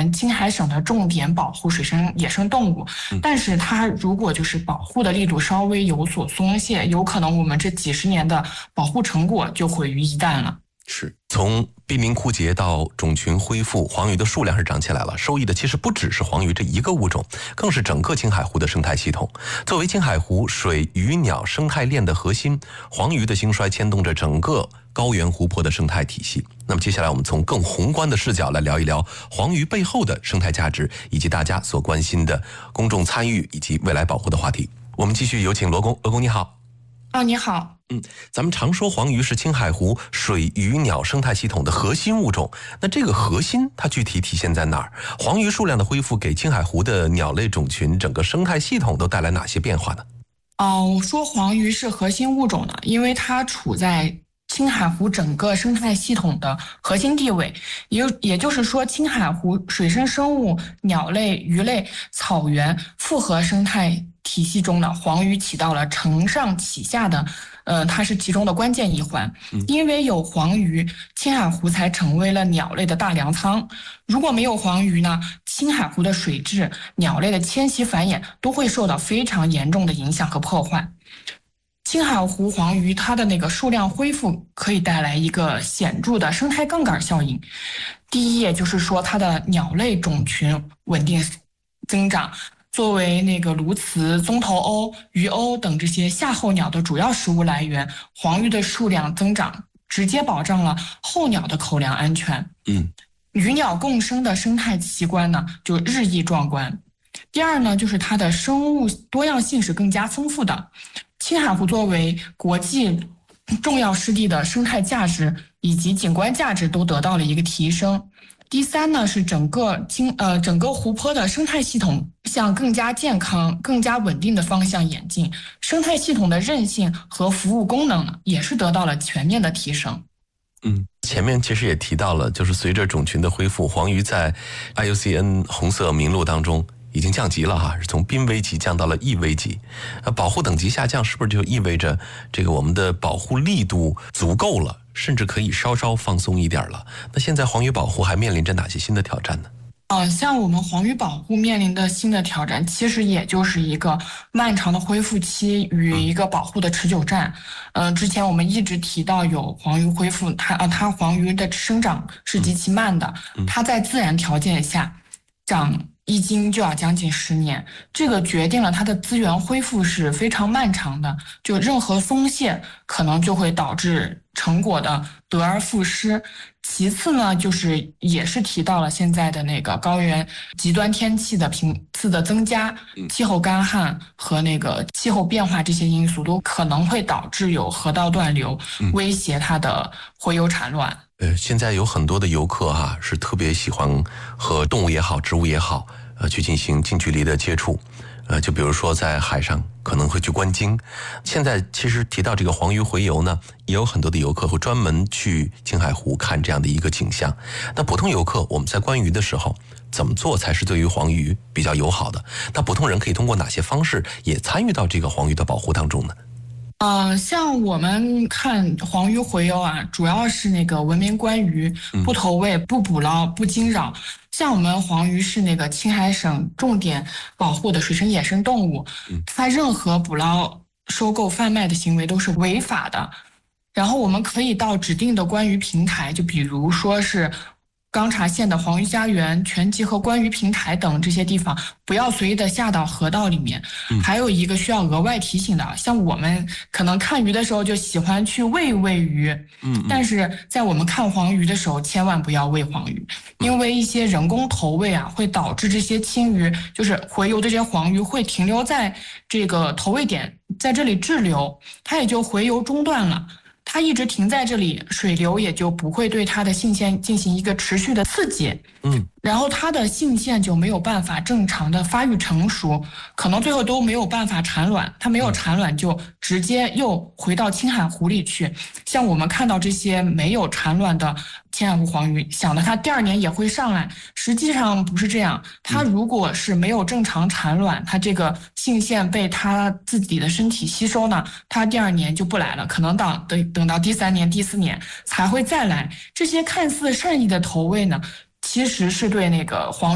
们青海省的重点保护水生野生动物，但是它如果就是保护的力度稍微有所松懈，有可能我们这几十年的保护成果就毁于一旦了。 是，从濒临枯竭到种群恢复，黄鱼的数量是涨起来了，受益的其实不只是黄鱼这一个物种，更是整个青海湖的生态系统。作为青海湖水鱼鸟生态链的核心，黄鱼的兴衰牵动着整个高原湖泊的生态体系。那么接下来我们从更宏观的视角来聊一聊黄鱼背后的生态价值，以及大家所关心的公众参与以及未来保护的话题。我们继续有请罗工。罗工你好。 你好。 咱们常说黄鱼是青海湖水鱼鸟生态系统的核心物种，那这个核心它具体体现在哪儿？黄鱼数量的恢复给青海湖的鸟类种群整个生态系统都带来哪些变化呢？ 我说黄鱼是核心物种呢，因为它处在青海湖整个生态系统的核心地位，也就是说，青海湖水生生物、鸟类、鱼类、草原复合生态体系中的黄鱼起到了承上启下的，它是其中的关键一环。因为有黄鱼，青海湖才成为了鸟类的大粮仓。如果没有黄鱼呢，青海湖的水质、鸟类的迁徙繁衍都会受到非常严重的影响和破坏。青海湖黄鱼它的那个数量恢复可以带来一个显著的生态杠杆效应。第一，也就是说它的鸟类种群稳定增长，作为那个鸬鹚、棕头鸥、鱼鸥等这些夏候鸟的主要食物来源，黄鱼的数量增长直接保障了候鸟的口粮安全。鱼鸟共生的生态奇观呢就日益壮观。第二呢，就是它的生物多样性是更加丰富的。青海湖作为国际重要湿地的生态价值以及景观价值都得到了一个提升。第三呢，是整个湖泊的生态系统向更加健康、更加稳定的方向演进，生态系统的韧性和服务功能呢，也是得到了全面的提升。 前面其实也提到了，就是随着种群的恢复，黄鱼在 IUCN 红色名录当中已经降级了哈，是从濒危级降到了易危级。保护等级下降，是不是就意味着这个我们的保护力度足够了，甚至可以稍稍放松一点了？那现在黄鱼保护还面临着哪些新的挑战呢？ 像我们黄鱼保护面临的新的挑战，其实也就是一个漫长的恢复期与一个保护的持久战。之前我们一直提到有黄鱼恢复，它黄鱼的生长是极其慢的，它在自然条件下长一斤就要将近10年，这个决定了它的资源恢复是非常漫长的，就任何松懈可能就会导致成果的得而复失。其次呢，就是也是提到了现在的那个高原极端天气的频次的增加，气候干旱和那个气候变化这些因素都可能会导致有河道断流，威胁它的洄游产卵。 现在有很多的游客是特别喜欢和动物也好、植物也好，去进行近距离的接触。就比如说在海上可能会去观鲸。现在其实提到这个黄鱼洄游呢，也有很多的游客会专门去青海湖看这样的一个景象。那普通游客我们在观鱼的时候怎么做才是对于黄鱼比较友好的？那普通人可以通过哪些方式也参与到这个黄鱼的保护当中呢？ 像我们看黄鱼洄游主要是那个文明观鱼，不投喂、不捕捞、不惊扰。像我们黄鱼是那个青海省重点保护的水生野生动物，它任何捕捞、收购、贩卖的行为都是违法的。然后我们可以到指定的观鱼平台，就比如说是钢察县的黄鱼家园、全集和观鱼平台等这些地方，不要随意的下到河道里面。还有一个需要额外提醒的，像我们可能看鱼的时候就喜欢去喂鱼，但是在我们看黄鱼的时候，千万不要喂黄鱼，因为一些人工投喂会导致这些青鱼，就是洄游的这些黄鱼会停留在这个投喂点，在这里滞留，它也就洄游中断了。它一直停在这里，水流也就不会对它的性腺进行一个持续的刺激，然后它的性腺就没有办法正常的发育成熟，可能最后都没有办法产卵，它没有产卵就直接又回到青海湖里去。像我们看到这些没有产卵的青海湖黄鱼，想的它第2年也会上来，实际上不是这样。它如果是没有正常产卵，它这个性腺被它自己的身体吸收呢，它第2年就不来了，可能等到第3年、第4年才会再来。这些看似善意的投喂呢，其实是对那个黄